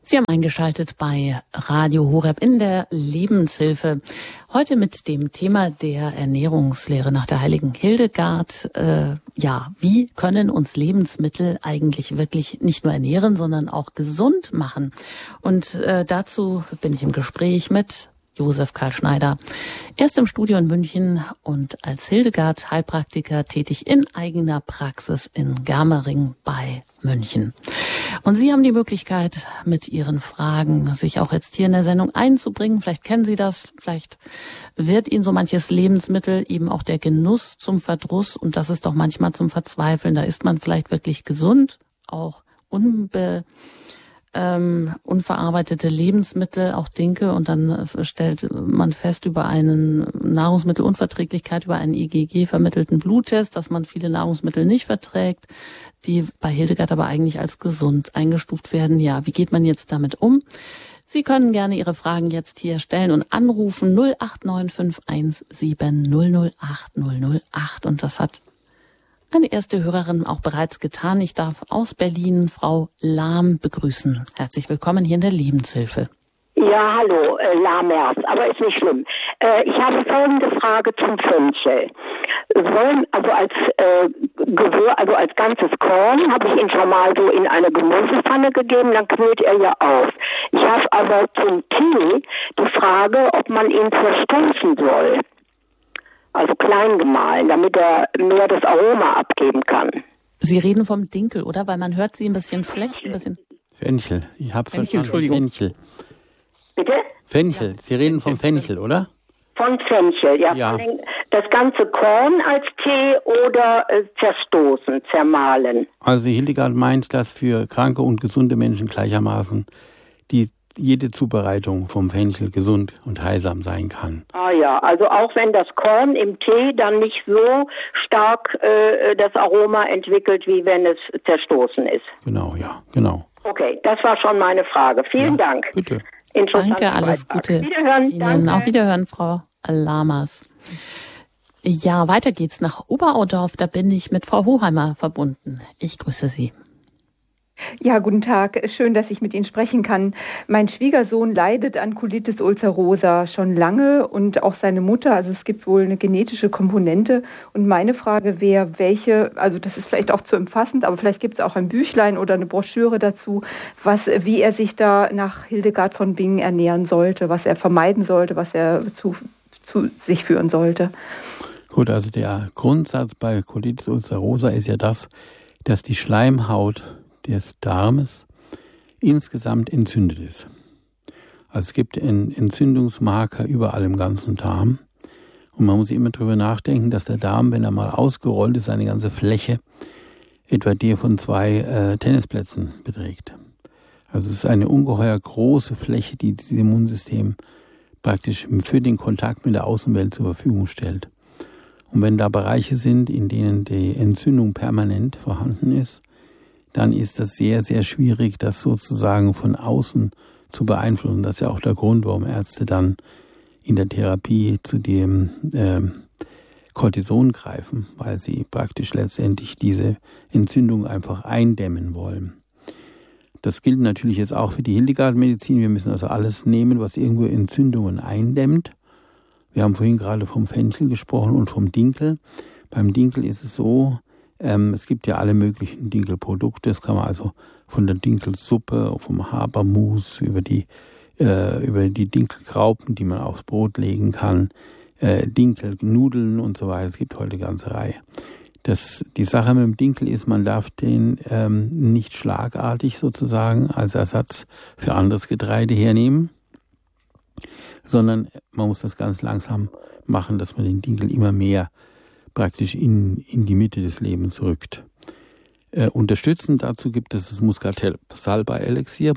Sie haben eingeschaltet bei Radio Horeb in der Lebenshilfe. Heute mit dem Thema der Ernährungslehre nach der heiligen Hildegard. Wie können uns Lebensmittel eigentlich wirklich nicht nur ernähren, sondern auch gesund machen? Und dazu bin ich im Gespräch mit Josef Karl Schneider. Er ist im Studio in München und als Hildegard-Heilpraktiker tätig in eigener Praxis in Germering bei München. Und Sie haben die Möglichkeit, mit Ihren Fragen sich auch jetzt hier in der Sendung einzubringen. Vielleicht kennen Sie das, vielleicht wird Ihnen so manches Lebensmittel eben auch der Genuss zum Verdruss und das ist doch manchmal zum Verzweifeln. Da ist man vielleicht wirklich gesund, auch unverarbeitete Lebensmittel, auch Dinkel, und dann stellt man fest über eine Nahrungsmittelunverträglichkeit, über einen IgG vermittelten Bluttest, dass man viele Nahrungsmittel nicht verträgt, die bei Hildegard aber eigentlich als gesund eingestuft werden. Ja, wie geht man jetzt damit um? Sie können gerne Ihre Fragen jetzt hier stellen und anrufen 0895117 008 008 und das hat eine erste Hörerin auch bereits getan. Ich darf aus Berlin Frau Lahm begrüßen. Herzlich willkommen hier in der Lebenshilfe. Ja, hallo, Lahmers, aber ist nicht schlimm. Ich habe folgende Frage zum Fenchel. Als ganzes Korn habe ich ihn schon mal so in eine Gemüsepfanne gegeben, dann quillt er ja auf. Ich habe aber zum Tee die Frage, ob man ihn zerstoßen soll. Also klein gemahlen, damit er mehr das Aroma abgeben kann. Sie reden vom Dinkel, oder? Weil man hört Sie ein bisschen schlecht, ein bisschen... Fenchel, ich habe verstanden. Entschuldigung. Fenchel. Bitte? Fenchel, Sie reden vom Fenchel, oder? Von Fenchel, ja. Ja. Das ganze Korn als Tee oder zerstoßen, zermahlen? Also Hildegard meint, dass für kranke und gesunde Menschen gleichermaßen jede Zubereitung vom Fenchel gesund und heilsam sein kann. Ah ja, also auch wenn das Korn im Tee dann nicht so stark das Aroma entwickelt, wie wenn es zerstoßen ist. Genau, ja, genau. Okay, das war schon meine Frage. Vielen Dank. Bitte. Danke, alles Gute. Wiederhören. Ihnen. Danke. Auf Wiederhören, Frau Lamas. Ja, weiter geht's nach Oberaudorf. Da bin ich mit Frau Hoheimer verbunden. Ich grüße Sie. Ja, guten Tag. Schön, dass ich mit Ihnen sprechen kann. Mein Schwiegersohn leidet an Colitis ulcerosa schon lange und auch seine Mutter. Also es gibt wohl eine genetische Komponente. Und meine Frage wäre, also das ist vielleicht auch zu umfassend, aber vielleicht gibt es auch ein Büchlein oder eine Broschüre dazu, wie er sich da nach Hildegard von Bingen ernähren sollte, was er vermeiden sollte, was er zu sich führen sollte. Gut, also der Grundsatz bei Colitis ulcerosa ist ja das, dass die Schleimhaut des Darmes insgesamt entzündet ist. Also es gibt Entzündungsmarker überall im ganzen Darm. Und man muss immer drüber nachdenken, dass der Darm, wenn er mal ausgerollt ist, seine ganze Fläche etwa die von 2 Tennisplätzen beträgt. Also es ist eine ungeheuer große Fläche, die dieses Immunsystem praktisch für den Kontakt mit der Außenwelt zur Verfügung stellt. Und wenn da Bereiche sind, in denen die Entzündung permanent vorhanden ist, dann ist das sehr, sehr schwierig, das sozusagen von außen zu beeinflussen. Das ist ja auch der Grund, warum Ärzte dann in der Therapie zu dem Cortison greifen, weil sie praktisch letztendlich diese Entzündung einfach eindämmen wollen. Das gilt natürlich jetzt auch für die Hildegard-Medizin. Wir müssen also alles nehmen, was irgendwo Entzündungen eindämmt. Wir haben vorhin gerade vom Fenchel gesprochen und vom Dinkel. Beim Dinkel ist es so, es gibt ja alle möglichen Dinkelprodukte. Das kann man also von der Dinkelsuppe, vom Habermus, über die Dinkelgraupen, die man aufs Brot legen kann, Dinkelnudeln und so weiter. Es gibt heute eine ganze Reihe. Die Sache mit dem Dinkel ist, man darf den nicht schlagartig sozusagen als Ersatz für anderes Getreide hernehmen, sondern man muss das ganz langsam machen, dass man den Dinkel immer mehr praktisch in die Mitte des Lebens rückt. Unterstützend dazu gibt es das Muscatella-Salbei-Elixier.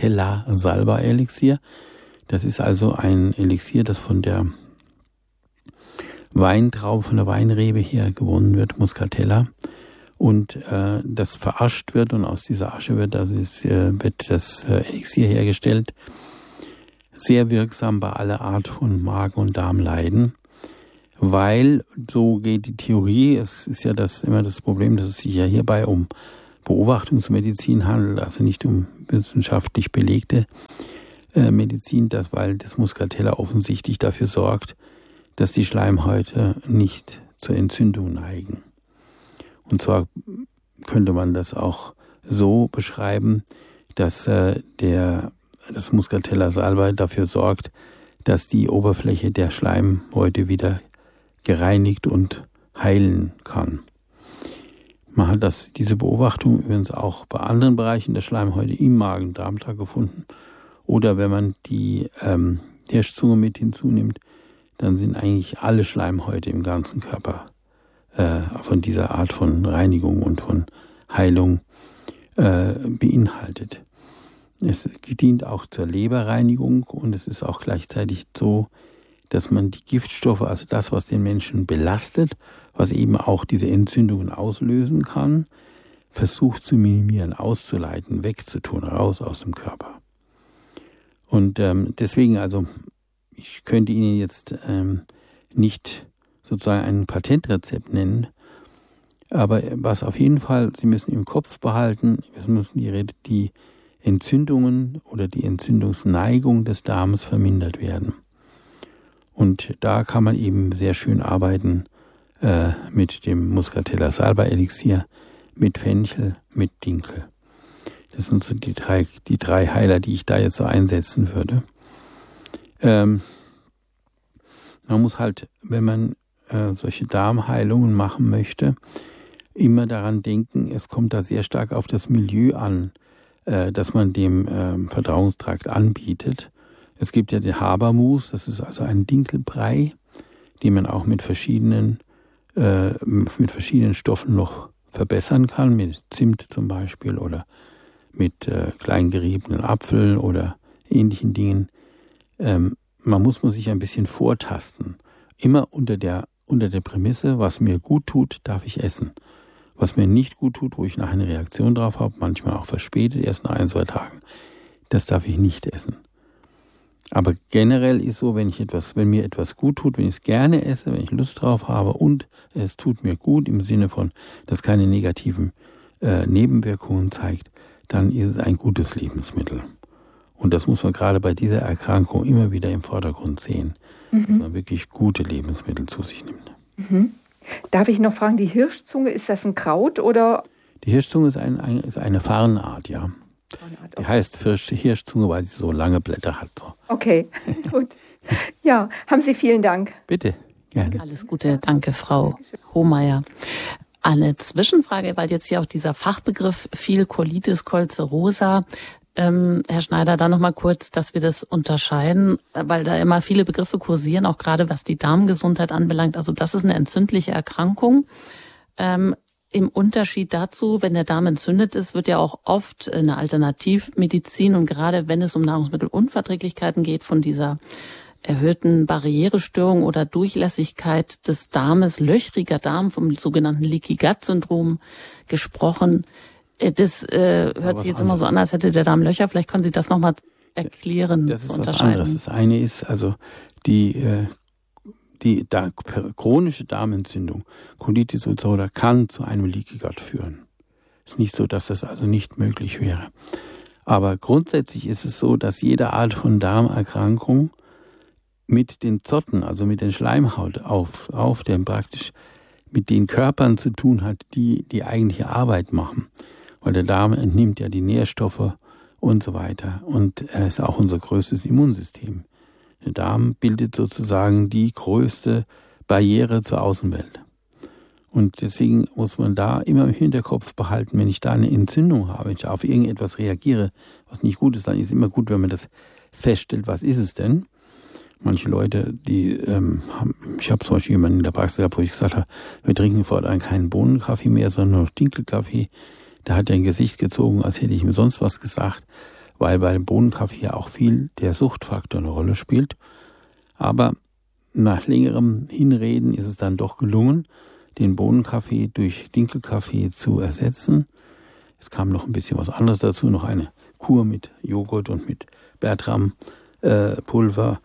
Das ist also ein Elixier, das von der Weintraube, von der Weinrebe her gewonnen wird, Muscatella. Und das verascht wird und aus dieser Asche wird das Elixier hergestellt. Sehr wirksam bei aller Art von Magen- und Darmleiden. Weil, so geht die Theorie, es ist ja immer das Problem, dass es sich ja hierbei um Beobachtungsmedizin handelt, also nicht um wissenschaftlich belegte Medizin, weil das Muscatella offensichtlich dafür sorgt, dass die Schleimhäute nicht zur Entzündung neigen. Und zwar könnte man das auch so beschreiben, dass das Muscatella salbei dafür sorgt, dass die Oberfläche der Schleimhäute wieder gereinigt und heilen kann. Man hat diese Beobachtung übrigens auch bei anderen Bereichen der Schleimhäute im Magen-Darm-Trakt gefunden. Oder wenn man die Hirschzunge mit hinzunimmt, dann sind eigentlich alle Schleimhäute im ganzen Körper von dieser Art von Reinigung und von Heilung beinhaltet. Es dient auch zur Leberreinigung und es ist auch gleichzeitig so, dass man die Giftstoffe, also das, was den Menschen belastet, was eben auch diese Entzündungen auslösen kann, versucht zu minimieren, auszuleiten, wegzutun, raus aus dem Körper. Und deswegen, also ich könnte Ihnen jetzt nicht sozusagen ein Patentrezept nennen, aber was auf jeden Fall, Sie müssen im Kopf behalten, es müssen die Entzündungen oder die Entzündungsneigung des Darmes vermindert werden. Und da kann man eben sehr schön arbeiten mit dem Muscatella salbei Elixier, mit Fenchel, mit Dinkel. Das sind so die drei Heiler, die ich da jetzt so einsetzen würde. Man muss halt, wenn man solche Darmheilungen machen möchte, immer daran denken, es kommt da sehr stark auf das Milieu an, das man dem Verdauungstrakt anbietet. Es gibt ja den Habermus, das ist also ein Dinkelbrei, den man auch mit verschiedenen Stoffen noch verbessern kann, mit Zimt zum Beispiel oder mit klein geriebenen Apfel oder ähnlichen Dingen. Man muss sich ein bisschen vortasten. Immer unter der Prämisse, was mir gut tut, darf ich essen. Was mir nicht gut tut, wo ich nachher eine Reaktion drauf habe, manchmal auch verspätet, erst nach 1-2 Tagen, das darf ich nicht essen. Aber generell ist so, wenn mir etwas gut tut, wenn ich es gerne esse, wenn ich Lust drauf habe und es tut mir gut im Sinne von, dass keine negativen Nebenwirkungen zeigt, dann ist es ein gutes Lebensmittel. Und das muss man gerade bei dieser Erkrankung immer wieder im Vordergrund sehen, dass man wirklich gute Lebensmittel zu sich nimmt. Mhm. Darf ich noch fragen, die Hirschzunge, ist das ein Kraut oder? Die Hirschzunge ist eine Farnart, ja. Okay. Die heißt Hirschzunge, weil sie so lange Blätter hat. So. Okay, gut. Ja, haben Sie vielen Dank. Bitte, gerne. Alles Gute, danke, Frau Hohmeier. Eine Zwischenfrage, weil jetzt hier auch dieser Fachbegriff fiel, Colitis ulcerosa. Herr Schneider, da nochmal kurz, dass wir das unterscheiden, weil da immer viele Begriffe kursieren, auch gerade was die Darmgesundheit anbelangt. Also das ist eine entzündliche Erkrankung. Im Unterschied dazu, wenn der Darm entzündet ist, wird ja auch oft eine Alternativmedizin und gerade wenn es um Nahrungsmittelunverträglichkeiten geht, von dieser erhöhten Barrierestörung oder Durchlässigkeit des Darmes, löchriger Darm, vom sogenannten Leaky Gut Syndrom gesprochen. Das hört sich jetzt immer so an, als hätte der Darm Löcher. Vielleicht können Sie das nochmal erklären. Das ist was anderes. Das eine ist also die chronische Darmentzündung, Colitis ulcerosa, kann zu einem Leaky Gut führen. Es ist nicht so, dass das also nicht möglich wäre. Aber grundsätzlich ist es so, dass jede Art von Darmerkrankung mit den Zotten, also mit den Schleimhaut auf dem praktisch mit den Körpern zu tun hat, die die eigentliche Arbeit machen. Weil der Darm entnimmt ja die Nährstoffe und so weiter. Und er ist auch unser größtes Immunsystem. Der Darm bildet sozusagen die größte Barriere zur Außenwelt. Und deswegen muss man da immer im Hinterkopf behalten, wenn ich da eine Entzündung habe, wenn ich auf irgendetwas reagiere, was nicht gut ist, dann ist es immer gut, wenn man das feststellt, was ist es denn? Manche Leute, ich habe zum Beispiel jemanden in der Praxis gehabt, wo ich gesagt habe, wir trinken fortan keinen Bohnenkaffee mehr, sondern nur Dinkelkaffee. Da hat er ein Gesicht gezogen, als hätte ich ihm sonst was gesagt, weil bei dem Bohnenkaffee ja auch viel der Suchtfaktor eine Rolle spielt. Aber nach längerem Hinreden ist es dann doch gelungen, den Bohnenkaffee durch Dinkelkaffee zu ersetzen. Es kam noch ein bisschen was anderes dazu, noch eine Kur mit Joghurt und mit Bertram-Pulver.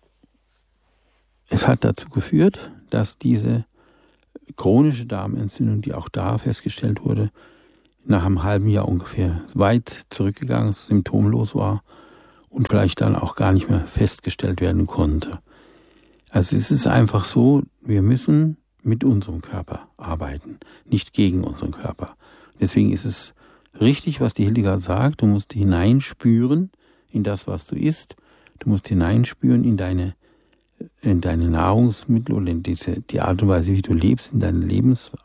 Es hat dazu geführt, dass diese chronische Darmentzündung, die auch da festgestellt wurde, nach einem halben Jahr ungefähr weit zurückgegangen, symptomlos war und vielleicht dann auch gar nicht mehr festgestellt werden konnte. Also es ist einfach so, wir müssen mit unserem Körper arbeiten, nicht gegen unseren Körper. Deswegen ist es richtig, was die Hildegard sagt, du musst hineinspüren in das, was du isst, du musst hineinspüren in deine Nahrungsmittel oder in die Art und Weise, wie du lebst, in deine Lebensart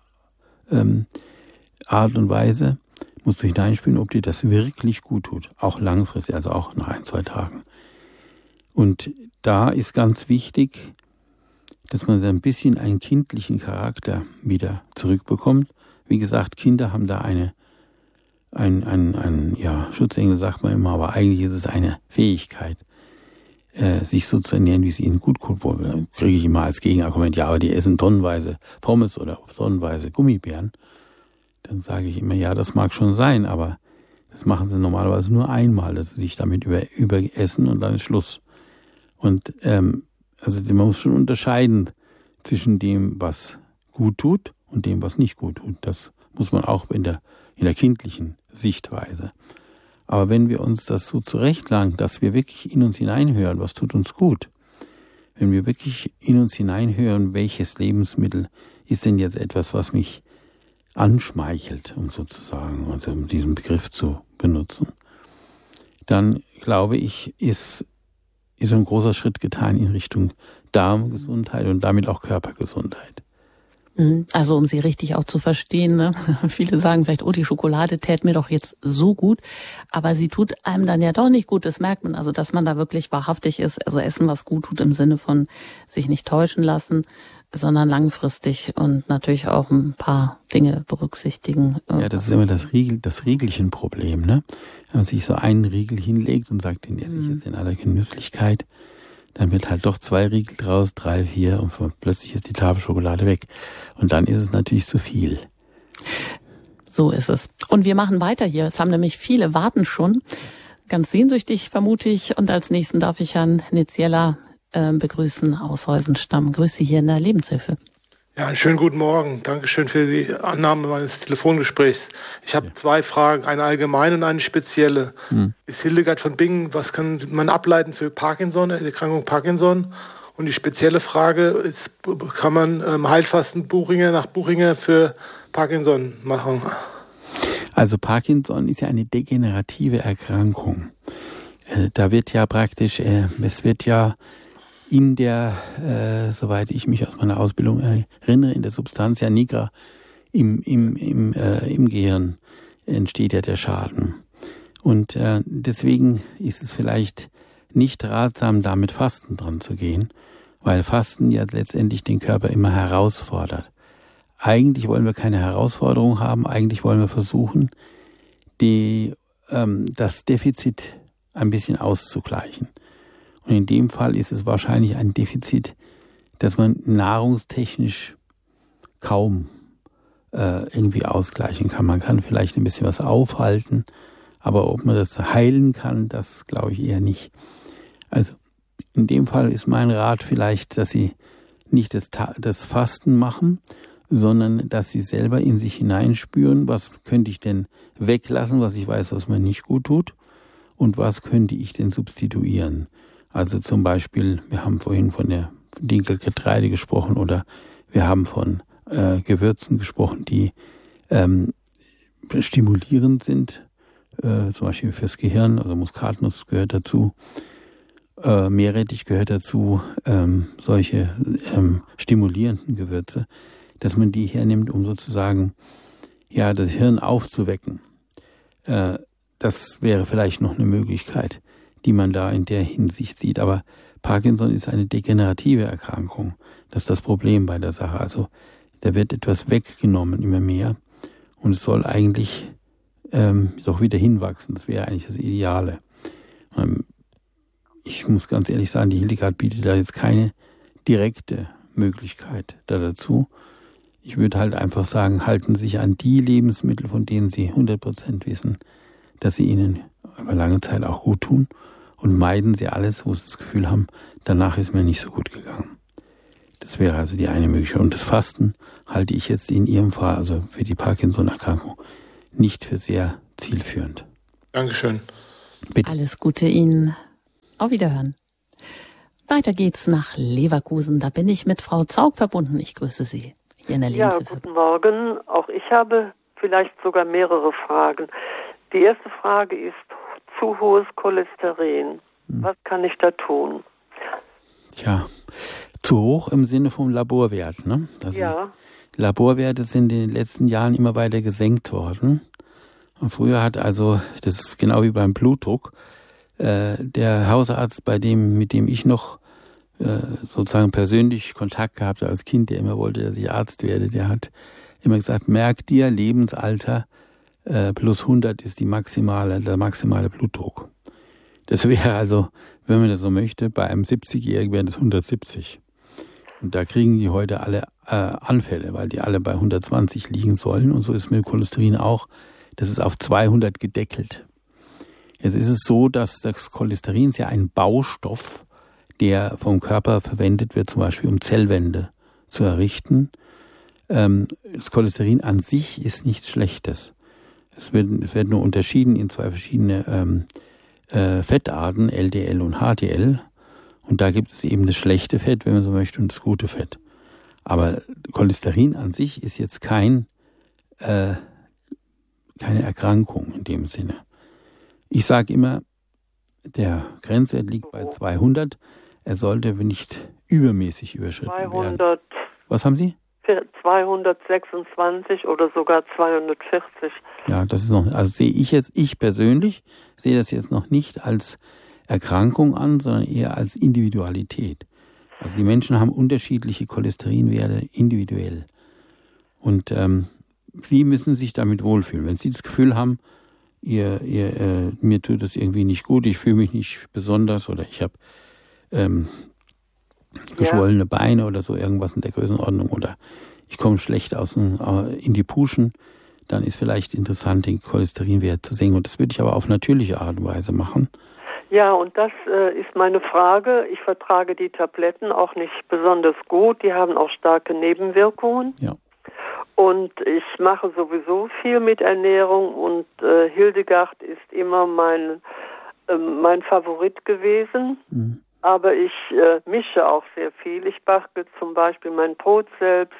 und Weise, musst du hineinspüren, ob dir das wirklich gut tut, auch langfristig, also auch nach 1-2 Tagen. Und da ist ganz wichtig, dass man so ein bisschen einen kindlichen Charakter wieder zurückbekommt. Wie gesagt, Kinder haben da ein Schutzengel sagt man immer, aber eigentlich ist es eine Fähigkeit, sich so zu ernähren, wie es ihnen gut tut. Dann kriege ich immer als Gegenargument, ja, aber die essen tonnenweise Pommes oder tonnenweise Gummibären. Dann sage ich immer, ja, das mag schon sein, aber das machen sie normalerweise nur einmal, dass sie sich damit überessen und dann ist Schluss. Und also man muss schon unterscheiden zwischen dem, was gut tut und dem, was nicht gut tut. Das muss man auch in der kindlichen Sichtweise. Aber wenn wir uns das so zurechtlangen, dass wir wirklich in uns hineinhören, was tut uns gut, wenn wir wirklich in uns hineinhören, welches Lebensmittel ist denn jetzt etwas, was mich anschmeichelt, um sozusagen, also um diesen Begriff zu benutzen, dann glaube ich, ist ein großer Schritt getan in Richtung Darmgesundheit und damit auch Körpergesundheit. Also um sie richtig auch zu verstehen, ne? Viele sagen vielleicht, oh, die Schokolade tät mir doch jetzt so gut, aber sie tut einem dann ja doch nicht gut, das merkt man, also dass man da wirklich wahrhaftig ist, also essen, was gut tut im Sinne von sich nicht täuschen lassen, sondern langfristig und natürlich auch ein paar Dinge berücksichtigen. Ja, das ist immer das Riegelchen-Problem, ne? Wenn man sich so einen Riegel hinlegt und sagt, den esse ich jetzt in aller Genüsslichkeit, dann wird halt doch 2 Riegel draus, 3, 4 und plötzlich ist die Tafel Schokolade weg. Und dann ist es natürlich zu viel. So ist es. Und wir machen weiter hier. Es haben nämlich viele warten schon. Ganz sehnsüchtig, vermute ich. Und als nächsten darf ich Herrn Niziela begrüßen aus Heusenstamm. Grüße hier in der Lebenshilfe. Ja, einen schönen guten Morgen. Dankeschön für die Annahme meines Telefongesprächs. Ich habe 2 Fragen, eine allgemeine und eine spezielle. Ist Hildegard von Bingen, was kann man ableiten für Parkinson, die Erkrankung Parkinson? Und die spezielle Frage ist, kann man Heilfasten nach Buchinger für Parkinson machen? Also Parkinson ist ja eine degenerative Erkrankung. Da wird ja praktisch, es wird ja in der, soweit ich mich aus meiner Ausbildung erinnere, in der Substantia nigra im Gehirn entsteht ja der Schaden. Und deswegen ist es vielleicht nicht ratsam, da mit Fasten dran zu gehen, weil Fasten ja letztendlich den Körper immer herausfordert. Eigentlich wollen wir keine Herausforderung haben, eigentlich wollen wir versuchen, das Defizit ein bisschen auszugleichen. Und in dem Fall ist es wahrscheinlich ein Defizit, das man nahrungstechnisch kaum irgendwie ausgleichen kann. Man kann vielleicht ein bisschen was aufhalten, aber ob man das heilen kann, das glaube ich eher nicht. Also in dem Fall ist mein Rat vielleicht, dass Sie nicht das Fasten machen, sondern dass Sie selber in sich hineinspüren, was könnte ich denn weglassen, was ich weiß, was mir nicht gut tut, und was könnte ich denn substituieren. Also zum Beispiel, wir haben vorhin von der Dinkelgetreide gesprochen oder wir haben von Gewürzen gesprochen, die stimulierend sind, zum Beispiel fürs Gehirn, also Muskatnuss gehört dazu, Meerrettich gehört dazu, solche stimulierenden Gewürze, dass man die hernimmt, um sozusagen ja das Hirn aufzuwecken. Das wäre vielleicht noch eine Möglichkeit, die man da in der Hinsicht sieht. Aber Parkinson ist eine degenerative Erkrankung. Das ist das Problem bei der Sache. Also da wird etwas weggenommen, immer mehr. Und es soll eigentlich doch wieder hinwachsen. Das wäre eigentlich das Ideale. Ich muss ganz ehrlich sagen, die Hildegard bietet da jetzt keine direkte Möglichkeit dazu. Ich würde halt einfach sagen, halten Sie sich an die Lebensmittel, von denen Sie 100% wissen, dass sie Ihnen über lange Zeit auch gut tun, und meiden Sie alles, wo Sie das Gefühl haben, danach ist mir nicht so gut gegangen. Das wäre also die eine Möglichkeit. Und das Fasten halte ich jetzt in Ihrem Fall, also für die Parkinson-Erkrankung, nicht für sehr zielführend. Dankeschön. Bitte. Alles Gute Ihnen. Auf Wiederhören. Weiter geht's nach Leverkusen. Da bin ich mit Frau Zaug verbunden. Ich grüße Sie hier in der Lebenshilfe. Ja, guten Morgen. Auch ich habe vielleicht sogar mehrere Fragen. Die erste Frage ist zu hohes Cholesterin. Was kann ich da tun? Tja, zu hoch im Sinne vom Laborwert, ne? Also ja. Laborwerte sind in den letzten Jahren immer weiter gesenkt worden. Und früher hat also, das ist genau wie beim Blutdruck, der Hausarzt, mit dem ich noch sozusagen persönlich Kontakt gehabt habe als Kind, der immer wollte, dass ich Arzt werde, der hat immer gesagt, merk dir, Lebensalter plus 100 ist der maximale Blutdruck. Das wäre also, wenn man das so möchte, bei einem 70-Jährigen wären das 170. Und da kriegen die heute alle Anfälle, weil die alle bei 120 liegen sollen. Und so ist mit dem Cholesterin auch. Das ist auf 200 gedeckelt. Jetzt ist es so, dass das Cholesterin ist ja ein Baustoff, der vom Körper verwendet wird, zum Beispiel um Zellwände zu errichten. Das Cholesterin an sich ist nichts Schlechtes. Es wird nur unterschieden in zwei verschiedene Fettarten, LDL und HDL. Und da gibt es eben das schlechte Fett, wenn man so möchte, und das gute Fett. Aber Cholesterin an sich ist jetzt keine Erkrankung in dem Sinne. Ich sage immer, der Grenzwert liegt bei 200. Er sollte nicht übermäßig überschritten werden. Was haben Sie? 226 oder sogar 240. Ja, das ist noch, also ich persönlich sehe das jetzt noch nicht als Erkrankung an, sondern eher als Individualität. Also die Menschen haben unterschiedliche Cholesterinwerte individuell. Und sie müssen sich damit wohlfühlen. Wenn sie das Gefühl haben, mir tut das irgendwie nicht gut, ich fühle mich nicht besonders oder ich habe geschwollene Beine oder so, irgendwas in der Größenordnung oder ich komme schlecht in die Puschen, dann ist vielleicht interessant, den Cholesterinwert zu senken. Und das würde ich aber auf natürliche Art und Weise machen. Ja, und das ist meine Frage. Ich vertrage die Tabletten auch nicht besonders gut. Die haben auch starke Nebenwirkungen. Ja. Und ich mache sowieso viel mit Ernährung und Hildegard ist immer mein Favorit gewesen. Mhm. Aber ich mische auch sehr viel. Ich backe zum Beispiel mein Brot selbst,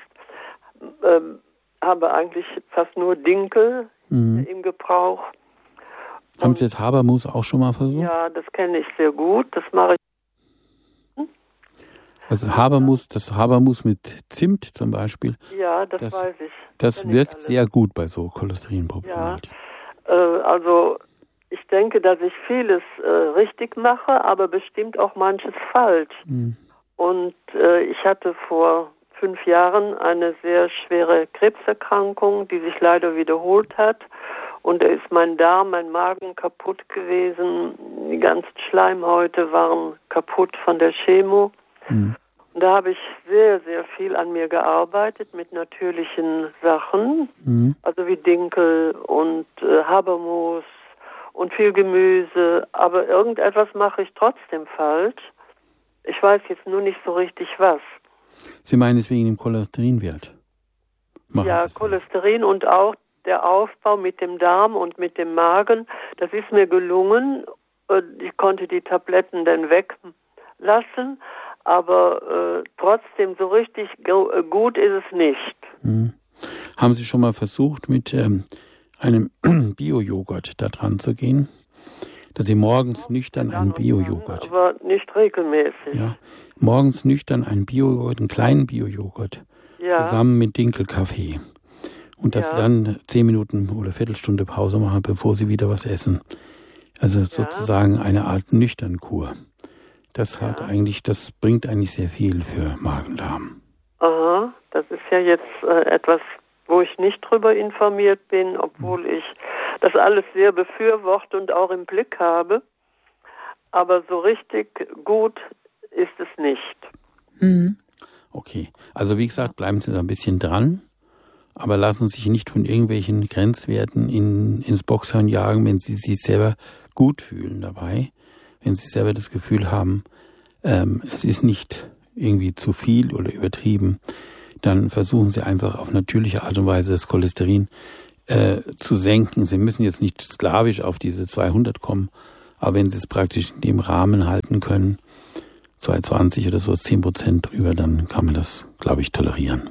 habe eigentlich fast nur Dinkel im Gebrauch. Haben Sie jetzt Habermus auch schon mal versucht? Ja, das kenne ich sehr gut. Das mache ich. Also Habermus mit Zimt zum Beispiel. Ja, das weiß ich. Das wirkt sehr gut bei so Cholesterinproblemen. Ja, also ich denke, dass ich vieles richtig mache, aber bestimmt auch manches falsch. Mhm. Und ich hatte vor 5 Jahren eine sehr schwere Krebserkrankung, die sich leider wiederholt hat. Und da ist mein Darm, mein Magen kaputt gewesen. Die ganzen Schleimhäute waren kaputt von der Chemo. Mhm. Und da habe ich sehr, sehr viel an mir gearbeitet mit natürlichen Sachen, also wie Dinkel und Habermus und viel Gemüse. Aber irgendetwas mache ich trotzdem falsch. Ich weiß jetzt nur nicht so richtig was. Sie meinen es wegen dem Cholesterinwert? Ja, Cholesterin und auch der Aufbau mit dem Darm und mit dem Magen, das ist mir gelungen. Ich konnte die Tabletten dann weglassen, aber trotzdem so richtig gut ist es nicht. Mhm. Haben Sie schon mal versucht, mit einem Bio-Joghurt da dran zu gehen? Dass Sie morgens nüchtern einen Bio-Joghurt. Aber nicht regelmäßig. Ja, morgens nüchtern einen Bio-Joghurt, einen kleinen Bio-Joghurt, zusammen mit Dinkelkaffee. Und dass Sie dann 10 Minuten oder Viertelstunde Pause machen, bevor Sie wieder was essen. Also sozusagen eine Art Nüchternkur. Das bringt eigentlich sehr viel für Magen-Darm. Aha, das ist ja jetzt etwas, wo ich nicht drüber informiert bin, obwohl ich das alles sehr befürworte und auch im Blick habe. Aber so richtig gut ist es nicht. Mhm. Okay, also wie gesagt, bleiben Sie da ein bisschen dran, aber lassen Sie sich nicht von irgendwelchen Grenzwerten ins Boxhorn jagen, wenn Sie sich selber gut fühlen dabei. Wenn Sie selber das Gefühl haben, es ist nicht irgendwie zu viel oder übertrieben, dann versuchen Sie einfach auf natürliche Art und Weise das Cholesterin zu senken. Sie müssen jetzt nicht sklavisch auf diese 200 kommen, aber wenn Sie es praktisch in dem Rahmen halten können, 220 oder so, 10% drüber, dann kann man das, glaube ich, tolerieren.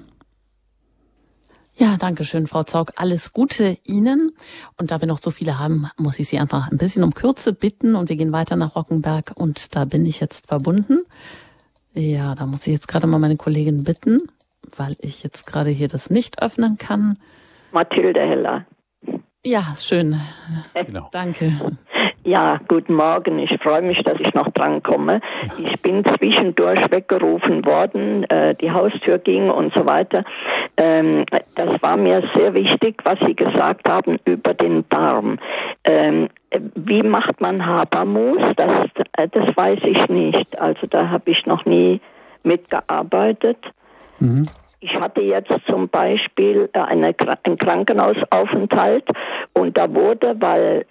Ja, danke schön, Frau Zaug. Alles Gute Ihnen. Und da wir noch so viele haben, muss ich Sie einfach ein bisschen um Kürze bitten. Und wir gehen weiter nach Rockenberg. Und da bin ich jetzt verbunden. Ja, da muss ich jetzt gerade mal meine Kollegin bitten, weil ich jetzt gerade hier das nicht öffnen kann. Mathilde Heller. Ja, schön. Genau. Danke. Ja, guten Morgen. Ich freue mich, dass ich noch drankomme. Ja. Ich bin zwischendurch weggerufen worden, die Haustür ging und so weiter. Das war mir sehr wichtig, was Sie gesagt haben über den Darm. Wie macht man Habermus? Das weiß ich nicht. Also da habe ich noch nie mitgearbeitet. Mhm. Ich hatte jetzt zum Beispiel einen Krankenhausaufenthalt und da wurde, weil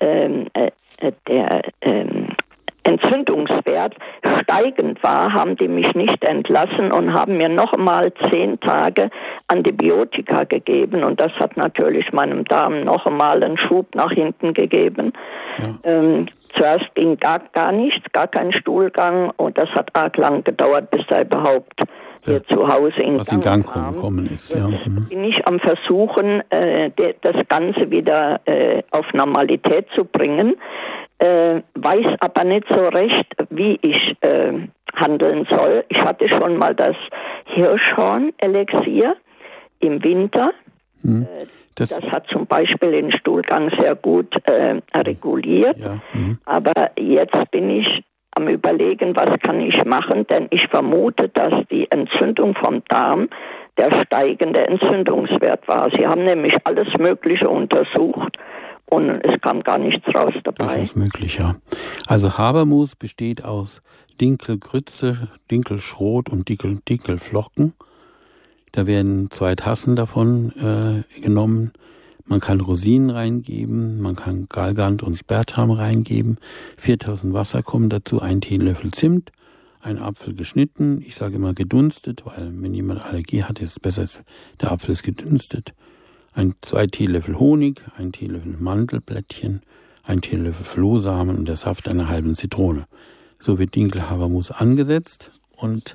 der Entzündungswert steigend war, haben die mich nicht entlassen und haben mir noch einmal 10 Tage Antibiotika gegeben und das hat natürlich meinem Darm noch einmal einen Schub nach hinten gegeben. Ja. Zuerst ging gar nichts, gar kein Stuhlgang und das hat arg lang gedauert, bis da überhaupt hier zu Hause in Gang gekommen ist. Ja. Jetzt bin ich am Versuchen, das Ganze wieder auf Normalität zu bringen, weiß aber nicht so recht, wie ich handeln soll. Ich hatte schon mal das Hirschhorn-Elixier im Winter. Das hat zum Beispiel den Stuhlgang sehr gut reguliert. Ja. Aber jetzt bin ich am Überlegen, was kann ich machen, denn ich vermute, dass die Entzündung vom Darm der steigende Entzündungswert war. Sie haben nämlich alles Mögliche untersucht und es kam gar nichts raus dabei. Das ist möglich, ja. Also Habermus besteht aus Dinkelgrütze, Dinkelschrot und Dinkelflocken. Da werden 2 Tassen davon genommen. Man kann Rosinen reingeben, man kann Galgant und Sperrtam reingeben. 4000 Wasser kommen dazu, 1 Teelöffel Zimt, ein Apfel geschnitten. Ich sage immer gedunstet, weil wenn jemand Allergie hat, ist es besser, der Apfel ist gedünstet. 2 Teelöffel Honig, 1 Teelöffel Mandelblättchen, 1 Teelöffel Flohsamen und der Saft einer halben Zitrone. So wird Dinkelhabermus angesetzt und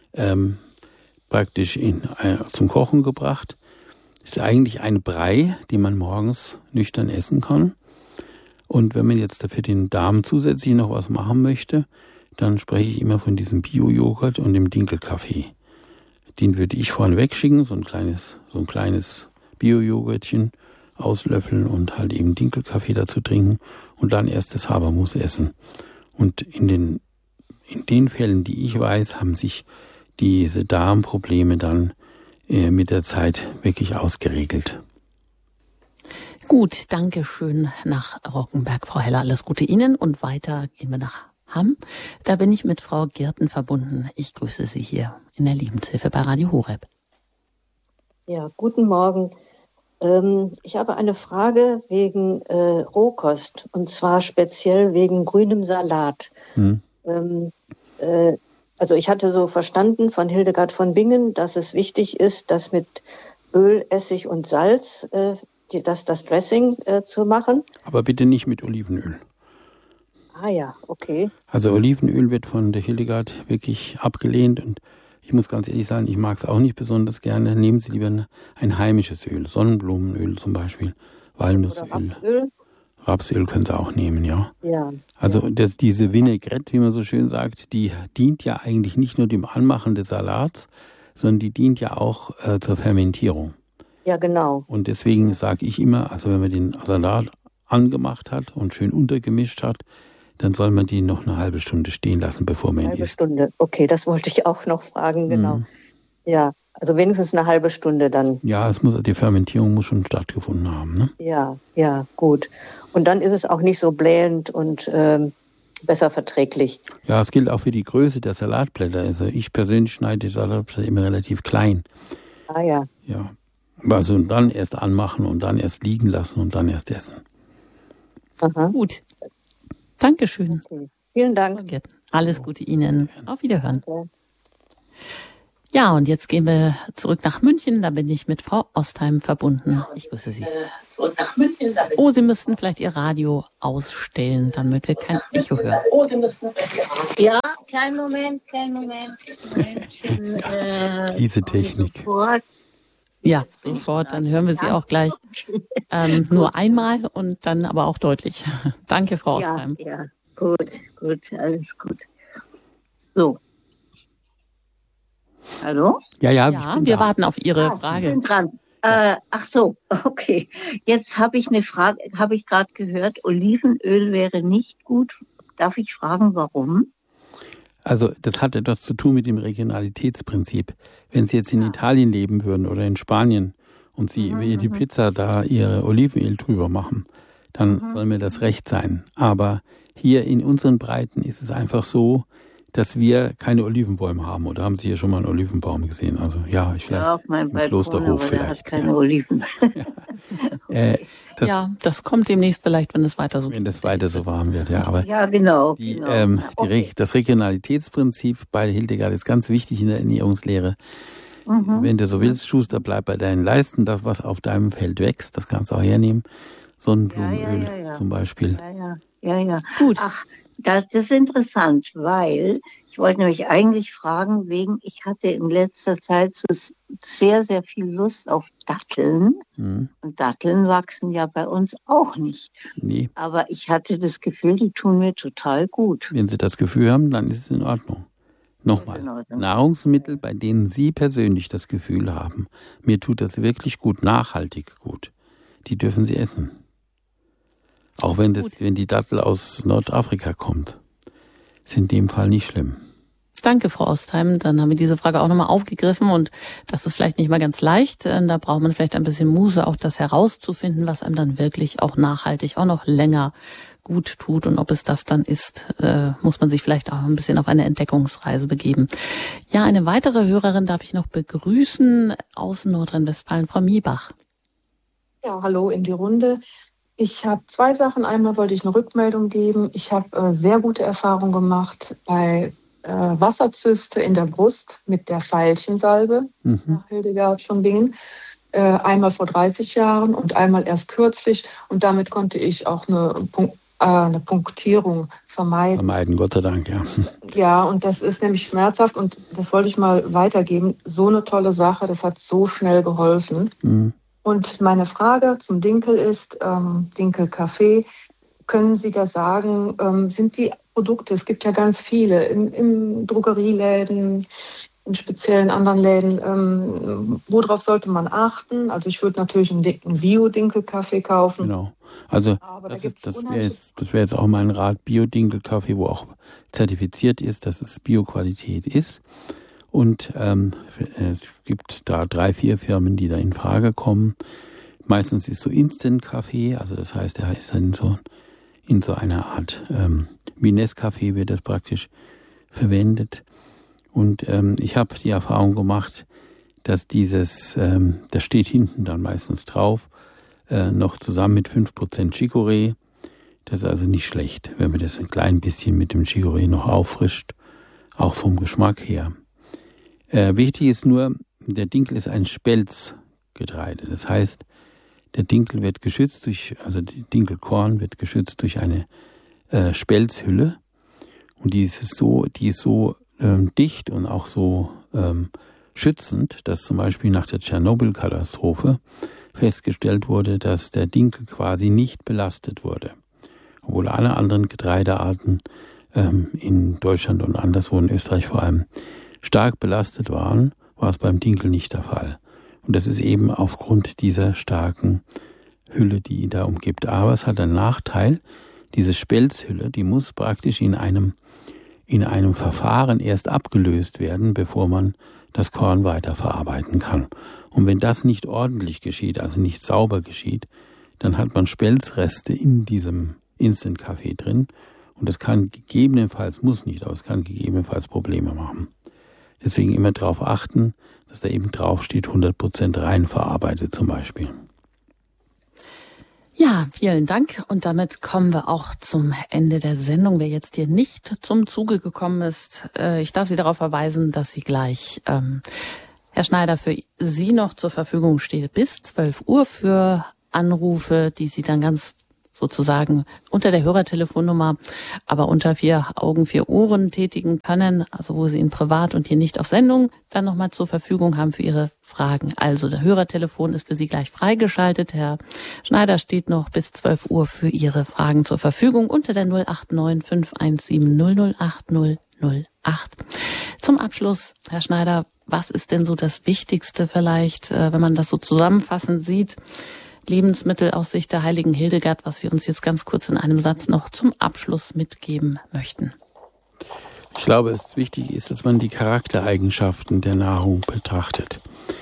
praktisch zum Kochen gebracht. Ist eigentlich ein Brei, den man morgens nüchtern essen kann. Und wenn man jetzt dafür den Darm zusätzlich noch was machen möchte, dann spreche ich immer von diesem Bio-Joghurt und dem Dinkelkaffee. Den würde ich vorne wegschicken, so ein kleines Bio-Joghurtchen auslöffeln und halt eben Dinkelkaffee dazu trinken und dann erst das Habermus essen. Und in den Fällen, die ich weiß, haben sich diese Darmprobleme dann mit der Zeit wirklich ausgeregelt. Gut, danke schön nach Rockenberg, Frau Heller. Alles Gute Ihnen und weiter gehen wir nach Hamm. Da bin ich mit Frau Girten verbunden. Ich grüße Sie hier in der Lebenshilfe bei Radio Horeb. Ja, guten Morgen. Ich habe eine Frage wegen Rohkost und zwar speziell wegen grünem Salat. Also ich hatte so verstanden von Hildegard von Bingen, dass es wichtig ist, das mit Öl, Essig und Salz, das Dressing zu machen. Aber bitte nicht mit Olivenöl. Ah ja, okay. Also Olivenöl wird von der Hildegard wirklich abgelehnt und ich muss ganz ehrlich sagen, ich mag es auch nicht besonders gerne. Nehmen Sie lieber ein heimisches Öl, Sonnenblumenöl zum Beispiel, Walnussöl. Oder Rapsöl. Rapsöl können Sie auch nehmen, ja. Ja. Also diese Vinaigrette, wie man so schön sagt, die dient ja eigentlich nicht nur dem Anmachen des Salats, sondern die dient ja auch zur Fermentierung. Ja, genau. Und deswegen sage ich immer, also wenn man den Salat angemacht hat und schön untergemischt hat, dann soll man die noch eine halbe Stunde stehen lassen, bevor man ihn isst. Eine halbe Stunde, okay, das wollte ich auch noch fragen, genau. Ja, also wenigstens eine halbe Stunde dann. Ja, die Fermentierung muss schon stattgefunden haben, ne? Ja, gut. Und dann ist es auch nicht so blähend und besser verträglich. Ja, es gilt auch für die Größe der Salatblätter. Also ich persönlich schneide die Salatblätter immer relativ klein. Ah ja. Ja, also dann erst anmachen und dann erst liegen lassen und dann erst essen. Aha. Gut. Dankeschön. Okay. Vielen Dank. Alles Gute Ihnen. Auf Wiederhören. Okay. Ja, und jetzt gehen wir zurück nach München. Da bin ich mit Frau Ostheim verbunden. Ich grüße Sie. Zurück nach München. Oh, Sie müssten vielleicht Ihr Radio ausstellen, damit wir kein Echo hören. Oh, Sie müssten ja, kleinen Moment. Diese Technik. Sofort. Ja, sofort. Dann hören wir Sie auch gleich nur einmal und dann aber auch deutlich. Danke, Frau Ostheim. Ja, gut, alles gut. So. Hallo? Ja, wir warten auf Ihre Frage. Ich bin dran. Ach so, okay. Jetzt habe ich eine Frage, habe ich gerade gehört, Olivenöl wäre nicht gut. Darf ich fragen, warum? Also das hat etwas zu tun mit dem Regionalitätsprinzip. Wenn Sie jetzt in Italien leben würden oder in Spanien und Sie über die Pizza da Ihre Olivenöl drüber machen, dann soll mir das recht sein. Aber hier in unseren Breiten ist es einfach so, dass wir keine Olivenbäume haben. Oder haben Sie hier schon mal einen Olivenbaum gesehen? Also ja, ich vielleicht auf meinem im Klosterhof vielleicht. Der hat keine Oliven. Das kommt demnächst vielleicht, wenn es weiter so Wenn das weiter so warm wird, ja. Aber ja, genau. Das Regionalitätsprinzip bei Hildegard ist ganz wichtig in der Ernährungslehre. Wenn du so willst, Schuster, bleib bei deinen Leisten. Das, was auf deinem Feld wächst, das kannst du auch hernehmen. Sonnenblumenöl zum Beispiel. Ja. Gut. Ach, das ist interessant, weil ich wollte nämlich eigentlich fragen, ich hatte in letzter Zeit so sehr, sehr viel Lust auf Datteln. Und Datteln wachsen ja bei uns auch nicht. Nee. Aber ich hatte das Gefühl, die tun mir total gut. Wenn Sie das Gefühl haben, dann ist es in Ordnung. Nochmal, Nahrungsmittel, bei denen Sie persönlich das Gefühl haben, mir tut das wirklich gut, nachhaltig gut, die dürfen Sie essen. Auch wenn die Dattel aus Nordafrika kommt. Ist in dem Fall nicht schlimm. Danke, Frau Ostheim. Dann haben wir diese Frage auch nochmal aufgegriffen und das ist vielleicht nicht mal ganz leicht. Da braucht man vielleicht ein bisschen Muße, auch das herauszufinden, was einem dann wirklich auch nachhaltig, auch noch länger gut tut. Und ob es das dann ist, muss man sich vielleicht auch ein bisschen auf eine Entdeckungsreise begeben. Ja, eine weitere Hörerin darf ich noch begrüßen aus Nordrhein-Westfalen, Frau Miebach. Ja, hallo in die Runde. Ich habe 2 Sachen. Einmal wollte ich eine Rückmeldung geben. Ich habe sehr gute Erfahrungen gemacht bei Wasserzyste in der Brust mit der Veilchensalbe nach Hildegard von Bingen. Einmal vor 30 Jahren und einmal erst kürzlich. Und damit konnte ich auch eine Punktierung vermeiden. Vermeiden, Gott sei Dank, ja. Ja, und das ist nämlich schmerzhaft und das wollte ich mal weitergeben. So eine tolle Sache, das hat so schnell geholfen. Und meine Frage zum Dinkel ist, Dinkelkaffee, können Sie da sagen, sind die Produkte, es gibt ja ganz viele, in Drogerieläden, in speziellen anderen Läden, worauf sollte man achten? Also ich würde natürlich einen Bio-Dinkelkaffee kaufen. Genau, also das wäre jetzt auch mein Rat, Bio-Dinkelkaffee, wo auch zertifiziert ist, dass es Bio-Qualität ist. Und es gibt da 3, 4 Firmen, die da in Frage kommen. Meistens ist so Instant-Kaffee, also das heißt, der ist dann in so einer Art wie Nescafé wird das praktisch verwendet. Und ich habe die Erfahrung gemacht, dass da steht hinten dann meistens drauf, noch zusammen mit 5% Chicorée. Das ist also nicht schlecht, wenn man das ein klein bisschen mit dem Chicorée noch auffrischt, auch vom Geschmack her. Wichtig ist nur, der Dinkel ist ein Spelzgetreide. Das heißt, der Dinkel wird geschützt die Dinkelkorn wird geschützt durch eine Spelzhülle. Und die ist so dicht und auch so schützend, dass zum Beispiel nach der Tschernobyl-Katastrophe festgestellt wurde, dass der Dinkel quasi nicht belastet wurde. Obwohl alle anderen Getreidearten in Deutschland und anderswo in Österreich vor allem stark belastet waren, war es beim Dinkel nicht der Fall. Und das ist eben aufgrund dieser starken Hülle, die ihn da umgibt. Aber es hat einen Nachteil, diese Spelzhülle, die muss praktisch in einem Verfahren erst abgelöst werden, bevor man das Korn weiterverarbeiten kann. Und wenn das nicht ordentlich geschieht, also nicht sauber geschieht, dann hat man Spelzreste in diesem Instant-Kaffee drin. Und das kann gegebenenfalls, muss nicht, aber es kann gegebenenfalls Probleme machen. Deswegen immer darauf achten, dass da eben drauf steht, 100% rein verarbeitet zum Beispiel. Ja, vielen Dank. Und damit kommen wir auch zum Ende der Sendung. Wer jetzt hier nicht zum Zuge gekommen ist, ich darf Sie darauf verweisen, dass Sie gleich Herr Schneider für Sie noch zur Verfügung steht bis 12 Uhr für Anrufe, die Sie dann ganz sozusagen unter der Hörertelefonnummer, aber unter 4 Augen, 4 Ohren tätigen können, also wo Sie ihn privat und hier nicht auf Sendung dann nochmal zur Verfügung haben für Ihre Fragen. Also der Hörertelefon ist für Sie gleich freigeschaltet. Herr Schneider steht noch bis 12 Uhr für Ihre Fragen zur Verfügung unter der 089 517 008 008. Zum Abschluss, Herr Schneider, was ist denn so das Wichtigste vielleicht, wenn man das so zusammenfassend sieht, Lebensmittel aus Sicht der heiligen Hildegard, was Sie uns jetzt ganz kurz in einem Satz noch zum Abschluss mitgeben möchten? Ich glaube, es wichtig ist, dass man die Charaktereigenschaften der Nahrung betrachtet.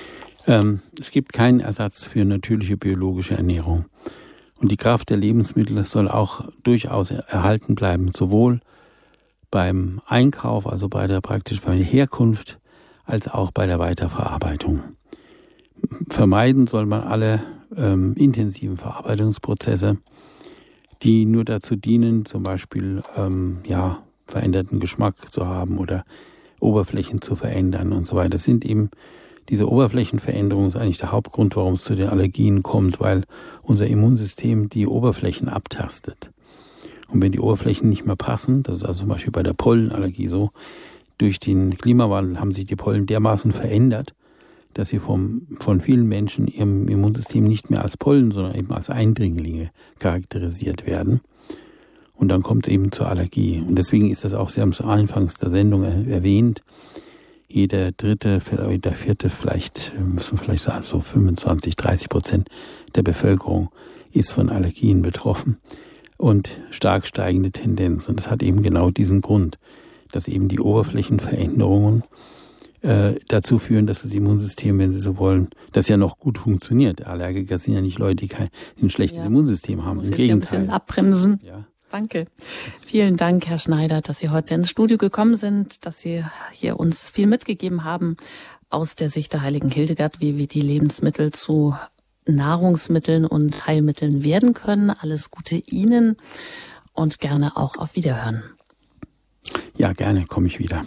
Es gibt keinen Ersatz für natürliche biologische Ernährung. Und die Kraft der Lebensmittel soll auch durchaus erhalten bleiben, sowohl beim Einkauf, also bei der Herkunft, als auch bei der Weiterverarbeitung. Vermeiden soll man alle intensiven Verarbeitungsprozesse, die nur dazu dienen, zum Beispiel veränderten Geschmack zu haben oder Oberflächen zu verändern und so weiter. Das sind eben diese Oberflächenveränderungen ist eigentlich der Hauptgrund, warum es zu den Allergien kommt, weil unser Immunsystem die Oberflächen abtastet. Und wenn die Oberflächen nicht mehr passen, das ist also zum Beispiel bei der Pollenallergie so, durch den Klimawandel haben sich die Pollen dermaßen verändert, dass sie von vielen Menschen ihrem Immunsystem nicht mehr als Pollen, sondern eben als Eindringlinge charakterisiert werden. Und dann kommt es eben zur Allergie. Und deswegen ist das auch, Sie haben es anfangs der Sendung erwähnt, jeder dritte, jeder vierte, müssen wir vielleicht sagen, so 25-30% der Bevölkerung ist von Allergien betroffen und stark steigende Tendenz. Und das hat eben genau diesen Grund, dass eben die Oberflächenveränderungen dazu führen, dass das Immunsystem, wenn Sie so wollen, das ja noch gut funktioniert. Allergiker sind ja nicht Leute, die ein schlechtes Immunsystem haben. Im Gegenteil. Ein bisschen abbremsen. Ja. Danke. Vielen Dank, Herr Schneider, dass Sie heute ins Studio gekommen sind, dass Sie hier uns viel mitgegeben haben aus der Sicht der heiligen Hildegard, wie wir die Lebensmittel zu Nahrungsmitteln und Heilmitteln werden können. Alles Gute Ihnen und gerne auch auf Wiederhören. Ja, gerne komme ich wieder.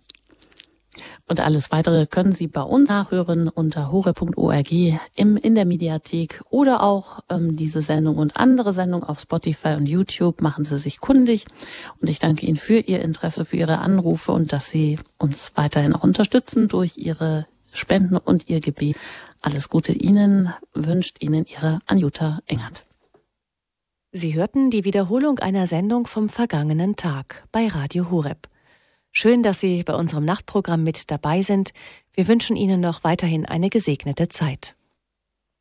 Und alles Weitere können Sie bei uns nachhören unter horeb.org in der Mediathek oder auch diese Sendung und andere Sendungen auf Spotify und YouTube. Machen Sie sich kundig. Und ich danke Ihnen für Ihr Interesse, für Ihre Anrufe und dass Sie uns weiterhin auch unterstützen durch Ihre Spenden und Ihr Gebet. Alles Gute Ihnen, wünscht Ihnen Ihre Anjuta Engert. Sie hörten die Wiederholung einer Sendung vom vergangenen Tag bei Radio Horeb. Schön, dass Sie bei unserem Nachtprogramm mit dabei sind. Wir wünschen Ihnen noch weiterhin eine gesegnete Zeit.